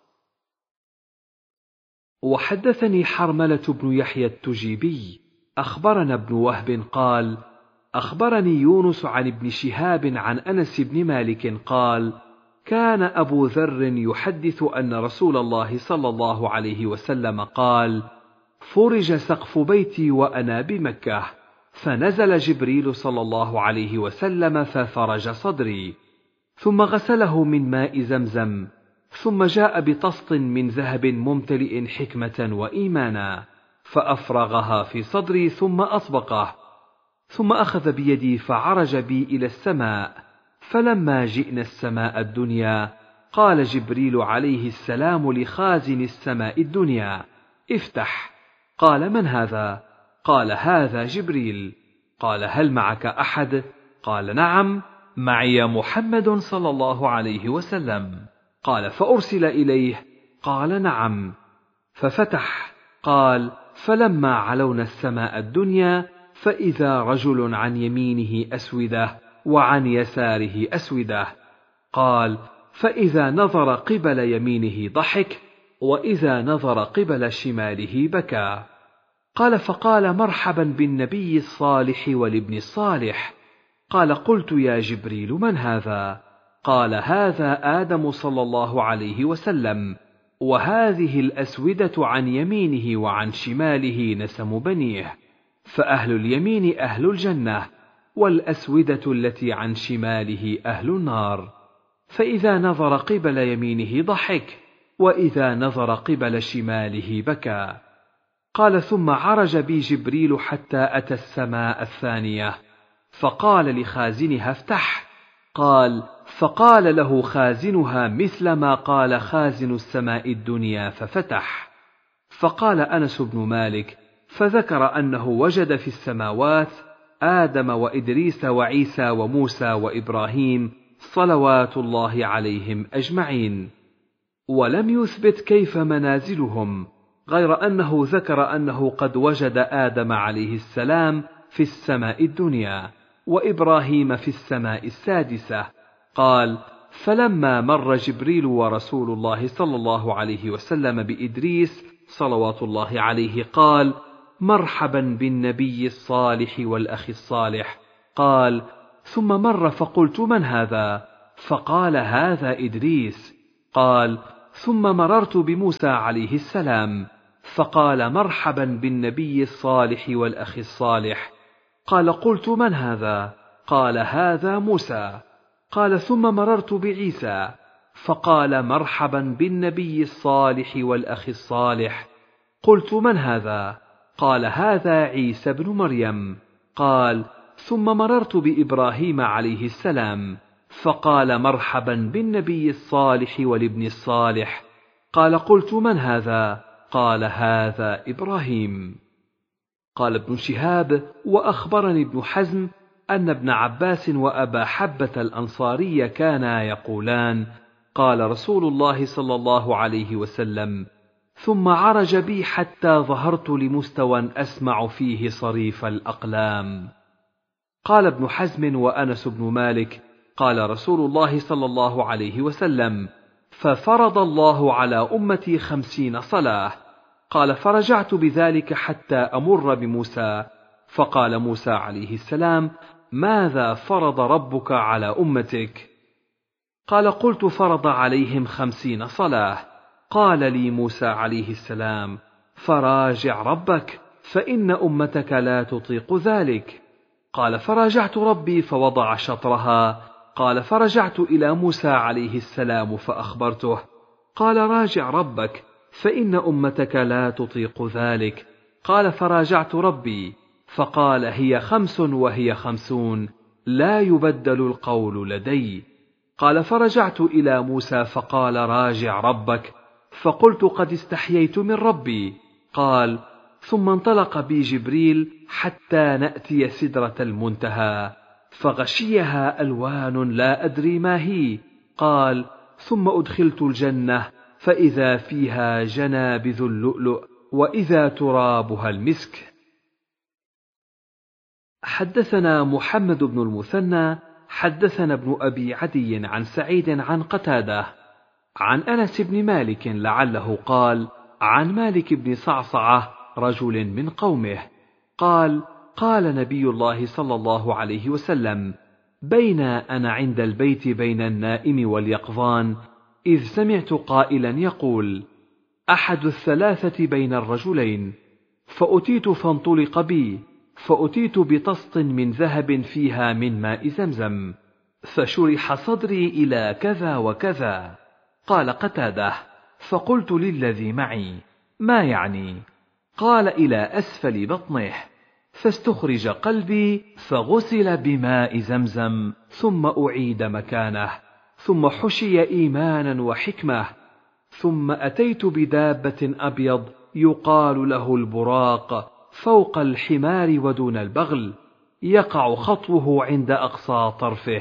وحدثني حرملة بن يحيى التجيبي أخبرنا ابن وهب قال: أخبرني يونس عن ابن شهاب عن أنس بن مالك قال: كان أبو ذر يحدث أن رسول الله صلى الله عليه وسلم قال: فرج سقف بيتي وأنا بمكة، فنزل جبريل صلى الله عليه وسلم ففرج صدري، ثم غسله من ماء زمزم، ثم جاء بطست من ذهب ممتلئ حكمة وإيمانا، فأفرغها في صدري ثم أطبقه، ثم أخذ بيدي فعرج بي إلى السماء، فلما جئنا السماء الدنيا قال جبريل عليه السلام لخازن السماء الدنيا: افتح. قال: من هذا؟ قال: هذا جبريل. قال: هل معك أحد؟ قال: نعم، معي محمد صلى الله عليه وسلم. قال: فأرسل إليه؟ قال: نعم. ففتح. قال: فلما علونا السماء الدنيا فإذا رجل عن يمينه أسودة وعن يساره أسودة. قال: فإذا نظر قبل يمينه ضحك، وإذا نظر قبل شماله بكى. قال: فقال: مرحبا بالنبي الصالح والابن الصالح. قال: قلت: يا جبريل، من هذا؟ قال: هذا آدم صلى الله عليه وسلم، وهذه الأسودة عن يمينه وعن شماله نسم بنيه، فأهل اليمين أهل الجنة، والأسودة التي عن شماله أهل النار. فإذا نظر قبل يمينه ضحك، وإذا نظر قبل شماله بكى. قال: ثم عرج بي جبريل حتى أتى السماء الثانية، فقال لخازنها: افتح. قال: فقال له خازنها مثل ما قال خازن السماء الدنيا، ففتح. فقال أنس بن مالك: فذكر أنه وجد في السماوات آدم وإدريس وعيسى وموسى وإبراهيم صلوات الله عليهم أجمعين، ولم يثبت كيف منازلهم، غير أنه ذكر أنه قد وجد آدم عليه السلام في السماء الدنيا، وإبراهيم في السماء السادسة. قال: فلما مر جبريل ورسول الله صلى الله عليه وسلم بإدريس صلوات الله عليه قال: مرحبا بالنبي الصالح والأخ الصالح. قال: ثم مر فقلت: من هذا؟ فقال: هذا إدريس. قال: ثم مررت بموسى عليه السلام فقال: مرحبا بالنبي الصالح والأخ الصالح. قال: قلت: من هذا؟ قال: هذا موسى. قال: ثم مررت بعيسى فقال: مرحبا بالنبي الصالح والأخ الصالح. قلت: من هذا؟ قال: هذا عيسى بن مريم. قال: ثم مررت بإبراهيم عليه السلام فقال: مرحبا بالنبي الصالح والابن الصالح. قال: قلت: من هذا؟ قال: هذا إبراهيم. قال ابن شهاب: وأخبرني ابن حزم أن ابن عباس وأبا حبة الأنصاري كانا يقولان: قال رسول الله صلى الله عليه وسلم: ثم عرج بي حتى ظهرت لمستوى أسمع فيه صريف الأقلام. قال ابن حزم وأنس بن مالك: قال رسول الله صلى الله عليه وسلم: ففرض الله على أمتي 50 صلاة. قال: فرجعت بذلك حتى أمر بموسى فقال موسى عليه السلام: ماذا فرض ربك على أمتك؟ قال: قلت: فرض عليهم 50 صلاة. قال لي موسى عليه السلام: فراجع ربك فإن أمتك لا تطيق ذلك. قال: فراجعت ربي فوضع شطرها. قال: فرجعت إلى موسى عليه السلام فأخبرته. قال: راجع ربك فإن أمتك لا تطيق ذلك. قال: فراجعت ربي فقال: هي 5 وهي 50 لا يبدل القول لدي. قال: فرجعت إلى موسى فقال: راجع ربك. فقلت: قد استحييت من ربي. قال: ثم انطلق بي جبريل حتى نأتي سدرة المنتهى فغشيها ألوان لا أدري ما هي. قال: ثم أدخلت الجنة فإذا فيها جنابذ اللؤلؤ وإذا ترابها المسك. حدثنا محمد بن المثنى حدثنا ابن أبي عدي عن سعيد عن قتادة عن أنس بن مالك لعله قال عن مالك بن صعصعة رجل من قومه قال: قال نبي الله صلى الله عليه وسلم: بين أنا عند البيت بين النائم واليقظان إذ سمعت قائلا يقول: أحد الثلاثة بين الرجلين. فأتيت فانطلق بي فأتيت بطست من ذهب فيها من ماء زمزم فشرح صدري إلى كذا وكذا. قال قتادة: فقلت للذي معي: ما يعني؟ قال: إلى أسفل بطنه. فاستخرج قلبي فغسل بماء زمزم ثم أعيد مكانه ثم حشي إيمانا وحكمة. ثم أتيت بدابة أبيض يقال له البراق فوق الحمار ودون البغل يقع خطوه عند أقصى طرفه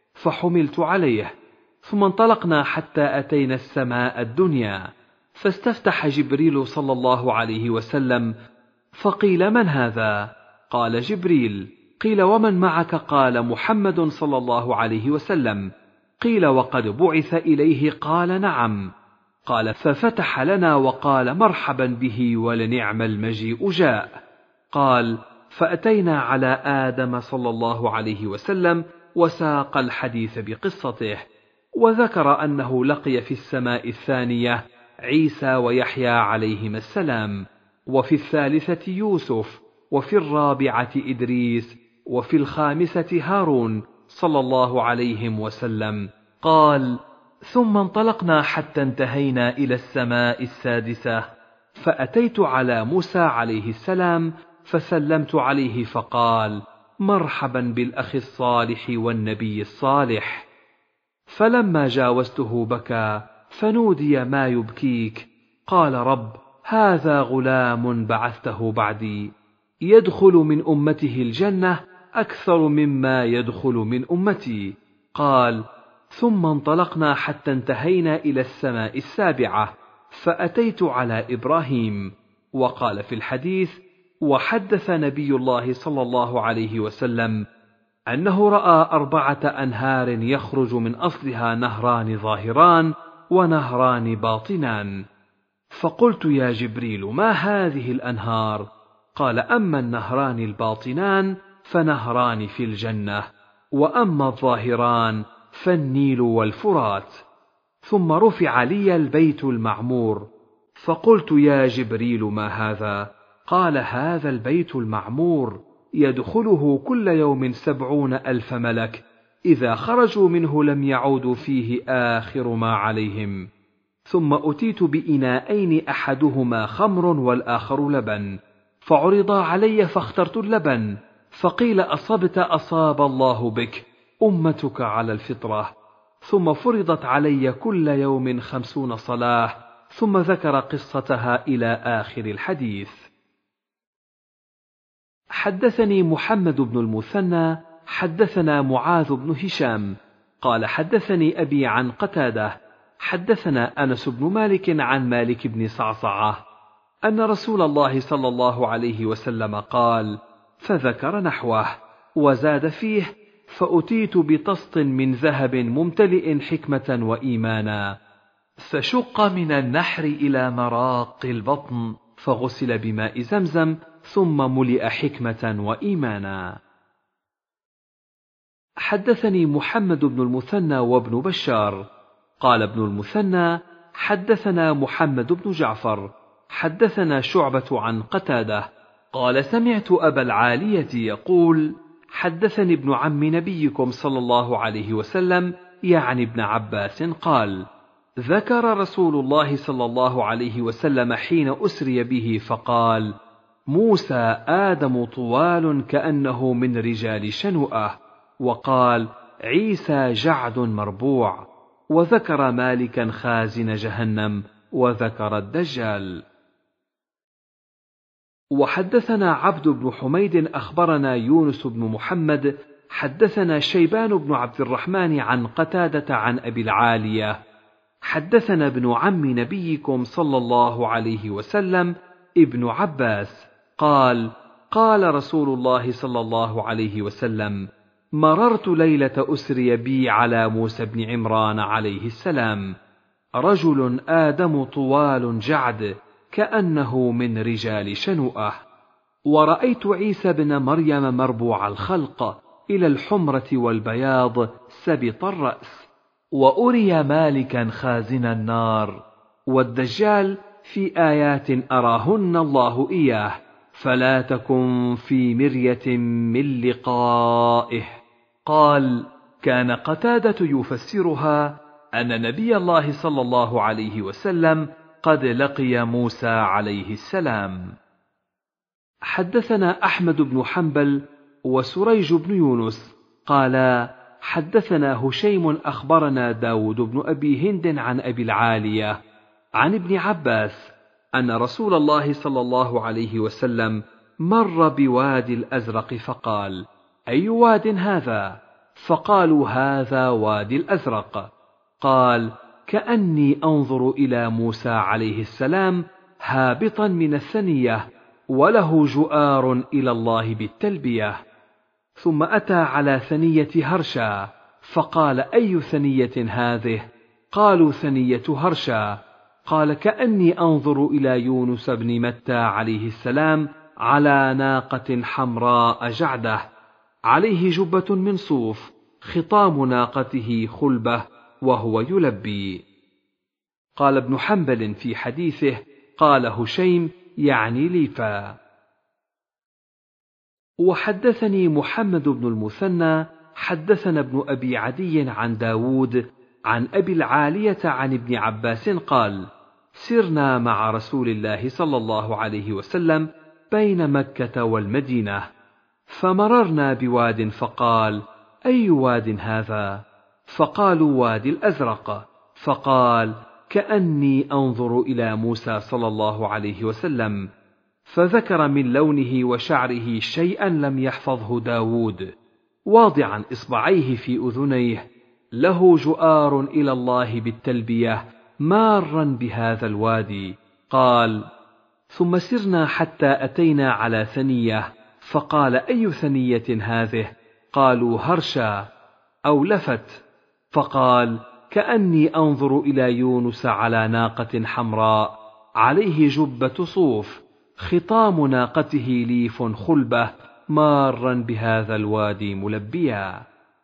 فحملت عليه. ثم انطلقنا حتى أتينا السماء الدنيا فاستفتح جبريل صلى الله عليه وسلم فقيل: من هذا؟ قال: جبريل. قيل: ومن معك؟ قال: محمد صلى الله عليه وسلم. قيل: وقد بعث إليه؟ قال: نعم. قال: ففتح لنا وقال: مرحبا به ولنعم المجيء جاء. قال: فأتينا على آدم صلى الله عليه وسلم وساق الحديث بقصته وذكر أنه لقي في السماء الثانية عيسى ويحيى عليهما السلام، وفي الثالثة يوسف، وفي الرابعة إدريس، وفي الخامسة هارون صلى الله عليه وسلم. قال: ثم انطلقنا حتى انتهينا إلى السماء السادسة فأتيت على موسى عليه السلام فسلمت عليه فقال: مرحبا بالأخ الصالح والنبي الصالح. فلما جاوزته بكى فنودي: ما يبكيك؟ قال: رب، هذا غلام بعثته بعدي يدخل من أمته الجنة أكثر مما يدخل من أمتي. قال: ثم انطلقنا حتى انتهينا إلى السماء السابعة فأتيت على إبراهيم. وقال في الحديث: وحدث نبي الله صلى الله عليه وسلم أنه رأى 4 أنهار يخرج من أصلها نهران ظاهران ونهران باطنان. فقلت: يا جبريل، ما هذه الأنهار؟ قال: أما النهران الباطنان فنهران في الجنة، وأما الظاهران فالنيل والفرات. ثم رفع لي البيت المعمور، فقلت: يا جبريل ما هذا؟ قال: هذا البيت المعمور يدخله كل يوم 70,000 ملك، إذا خرجوا منه لم يعودوا فيه آخر ما عليهم. ثم أتيت بإناءين، أحدهما خمر والآخر لبن، فعرضا علي فاخترت اللبن، فقيل: أصبت، أصاب الله بك، أمتك على الفطرة. ثم فرضت علي كل يوم 50 صلاة، ثم ذكر قصتها إلى آخر الحديث. حدثني محمد بن المثنى حدثنا معاذ بن هشام قال: حدثني أبي عن قتادة حدثنا أنس بن مالك عن مالك بن صعصعة أن رسول الله صلى الله عليه وسلم قال، فذكر نحوه، وزاد فيه: فأتيت بطست من ذهب ممتلئ حكمة وإيمانا، فشق من النحر إلى مراق البطن، فغسل بماء زمزم، ثم ملئ حكمة وإيمانا. حدثني محمد بن المثنى وابن بشار قال ابن المثنى: حدثنا محمد بن جعفر حدثنا شعبة عن قتادة قال: سمعت أبا العالية يقول: حدثني ابن عم نبيكم صلى الله عليه وسلم، يعني ابن عباس، قال: ذكر رسول الله صلى الله عليه وسلم حين أسري به فقال: موسى آدم طوال كأنه من رجال شنوءة، وقال: عيسى جعد مربوع، وذكر مالكا خازن جهنم، وذكر الدجال. وحدثنا عبد بن حميد أخبرنا يونس بن محمد حدثنا شيبان بن عبد الرحمن عن قتادة عن أبي العالية حدثنا ابن عم نبيكم صلى الله عليه وسلم ابن عباس قال: قال رسول الله صلى الله عليه وسلم: مررت ليلة أسري بي على موسى بن عمران عليه السلام، رجل آدم طوال جعد كأنه من رجال شنوءة، ورأيت عيسى بن مريم مربوع الخلق إلى الحمرة والبياض سبط الرأس، وأري مالكا خازن النار، والدجال في آيات أراهن الله إياه، فلا تكن في مرية من لقائه. قال: كان قتادة يفسرها أن نبي الله صلى الله عليه وسلم قد لقي موسى عليه السلام. حدثنا أحمد بن حنبل وسريج بن يونس قالا: حدثنا هشيم أخبرنا داود بن أبي هند عن أبي العالية عن ابن عباس أن رسول الله صلى الله عليه وسلم مر بوادي الأزرق فقال: أي واد هذا؟ فقالوا: هذا وادي الأزرق. قال: كأني أنظر إلى موسى عليه السلام هابطا من الثنية، وله جؤار إلى الله بالتلبية. ثم أتى على ثنية هرشا فقال: أي ثنية هذه؟ قالوا: ثنية هرشا. قال: كأني أنظر إلى يونس بن متى عليه السلام على ناقة حمراء جعدة، عليه جبة من صوف، خطام ناقته خلبة، وهو يلبي. قال ابن حنبل في حديثه: قال هشيم يعني ليفا. وحدثني محمد بن المثنى حدثنا ابن أبي عدي عن داود عن أبي العالية عن ابن عباس قال: سرنا مع رسول الله صلى الله عليه وسلم بين مكة والمدينة، فمررنا بواد، فقال: أي واد هذا؟ فقالوا: وادي الأزرق. فقال: كأني أنظر إلى موسى صلى الله عليه وسلم، فذكر من لونه وشعره شيئا لم يحفظه داود، واضعا إصبعيه في أذنيه، له جؤار إلى الله بالتلبية، مارا بهذا الوادي. قال: ثم سرنا حتى أتينا على ثنية، فقال: أي ثنية هذه؟ قالوا: هرشا أو لفت. فقال: كأني أنظر إلى يونس على ناقة حمراء، عليه جبة صوف، خطام ناقته ليف خلبة مارا بهذا الوادي ملبيا.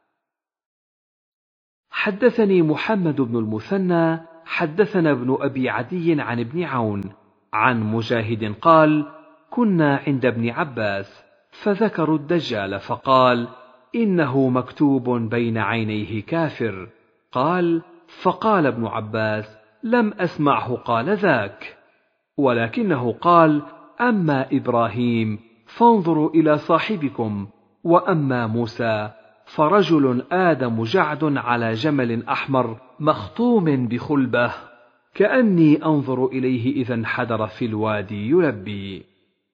حدثني محمد بن المثنى حدثنا ابن أبي عدي عن ابن عون عن مجاهد قال: كنا عند ابن عباس فذكروا الدجال فقال: إنه مكتوب بين عينيه كافر. قال: فقال ابن عباس: لم أسمعه قال ذاك، ولكنه قال: أما إبراهيم فانظروا إلى صاحبكم، وأما موسى فرجل آدم جعد على جمل أحمر مخطوم بخلبة، كأني أنظر إليه إذا انحدر في الوادي يلبي.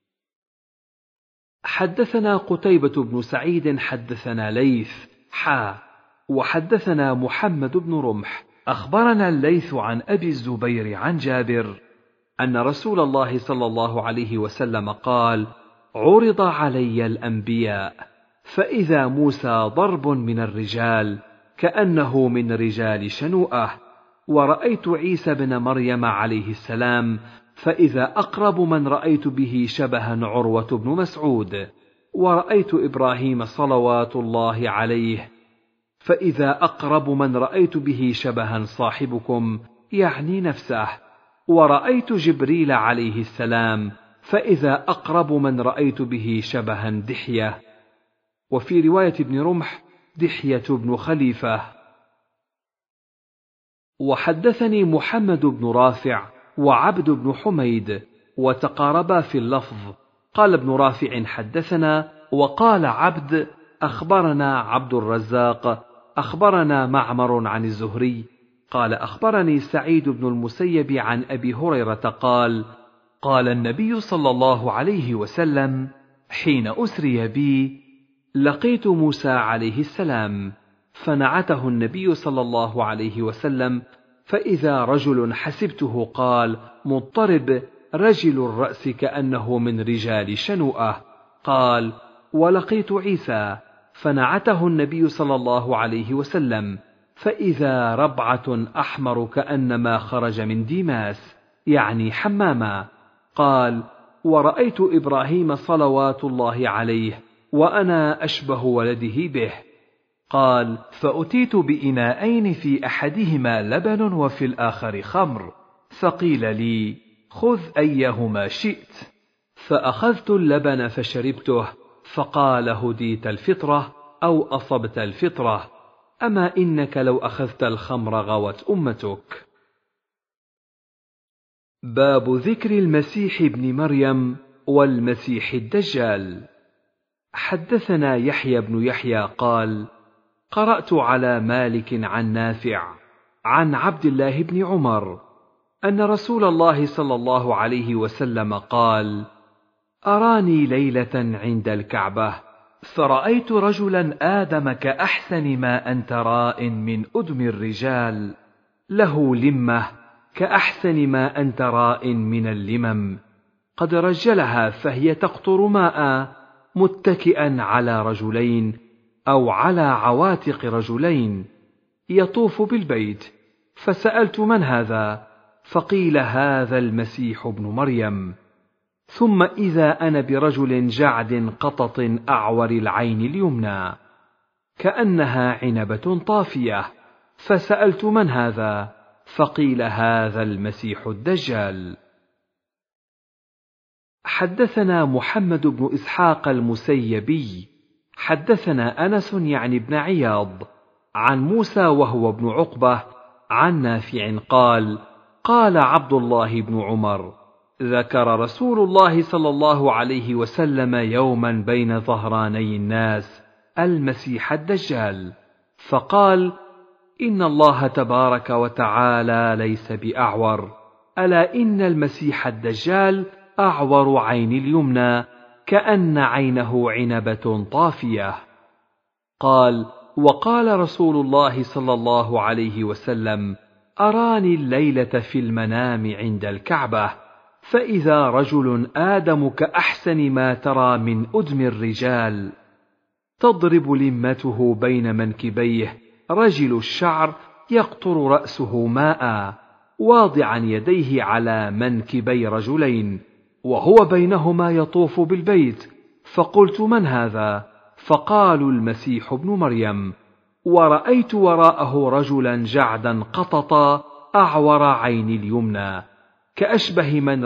حدثنا قتيبة بن سعيد حدثنا ليث وحدثنا محمد بن رمح أخبرنا الليث عن أبي الزبير عن جابر أن رسول الله صلى الله عليه وسلم قال: عرض علي الأنبياء فإذا موسى ضرب من الرجال كأنه من رجال شنوءة، ورأيت عيسى بن مريم عليه السلام فإذا أقرب من رأيت به شبها عروة بن مسعود، ورأيت إبراهيم صلوات الله عليه فإذا أقرب من رأيت به شبها صاحبكم يعني نفسه، ورأيت جبريل عليه السلام فإذا أقرب من رأيت به شبها دحية. وفي رواية ابن رمح دحية بن خليفة. وحدثني محمد بن رافع وعبد بن حميد وتقاربا في اللفظ، قال ابن رافع حدثنا، وقال عبد أخبرنا عبد الرزاق أخبرنا معمر عن الزهري قال أخبرني سعيد بن المسيب عن أبي هريرة قال: قال النبي صلى الله عليه وسلم حين أسري بي: لقيت موسى عليه السلام، فنعته النبي صلى الله عليه وسلم فإذا رجل حسبته قال مضطرب رجل الرأس كأنه من رجال شنوءة. قال: ولقيت عيسى، فنعته النبي صلى الله عليه وسلم فإذا ربعة أحمر كأنما خرج من ديماس يعني حماما. قال: ورأيت إبراهيم صلوات الله عليه وأنا أشبه ولده به. قال: فأتيت بإناءين في أحدهما لبن وفي الآخر خمر، فقيل لي: خذ أيهما شئت، فأخذت اللبن فشربته، فقال: هديت الفطرة أو أصبت الفطرة، أما إنك لو أخذت الخمر غوت أمتك. باب ذكر المسيح ابن مريم والمسيح الدجال. حدثنا يحيى بن يحيى قال: قرأت على مالك عن نافع عن عبد الله بن عمر أن رسول الله صلى الله عليه وسلم قال: أراني ليلة عند الكعبة فرأيت رجلا آدم كأحسن ما أنت راء من أدم الرجال، له لمة كأحسن ما أنت راء من اللمم، قد رجلها فهي تقطر ماء، متكئا على رجلين أو على عواتق رجلين، يطوف بالبيت. فسألت: من هذا؟ فقيل: هذا المسيح ابن مريم. ثم إذا أنا برجل جعد قطط أعور العين اليمنى كأنها عنبة طافية، فسألت: من هذا؟ فقيل: هذا المسيح الدجال. حدثنا محمد بن إسحاق المسيبي حدثنا أنس يعني بن عياض عن موسى وهو ابن عقبة عن نافع قال: قال عبد الله بن عمر: ذكر رسول الله صلى الله عليه وسلم يوما بين ظهراني الناس المسيح الدجال، فقال: إن الله تبارك وتعالى ليس بأعور، ألا إن المسيح الدجال أعور عين اليمنى كأن عينه عنبة طافية. قال: وقال رسول الله صلى الله عليه وسلم: أراني الليلة في المنام عند الكعبة فإذا رجل آدم كأحسن ما ترى من أدم الرجال، تضرب لمته بين منكبيه رجل الشعر يقطر رأسه ماء، واضعا يديه على منكبي رجلين، وهو بينهما يطوف بالبيت، فقلت: من هذا؟ فقالوا: المسيح ابن مريم. ورأيت وراءه رجلا جعدا قططا أعور عين اليمنى، كأشبه من